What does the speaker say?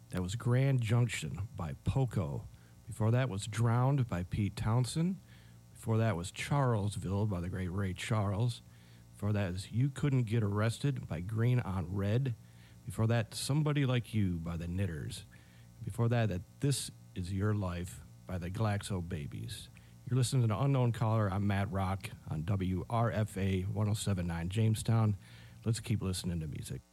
That was Grand Junction by Poco. Before that was Drowned by Pete Townsend. Before that was Charlesville by the great Ray Charles. Before that is You Couldn't Get Arrested by Green on Red. Before that, Somebody Like You by the Knitters. Before that This Is Your Life by the Glaxo Babies. You're listening to The Unknown Caller. I'm Matt Rock on WRFA 1079 Jamestown. Let's keep listening to music.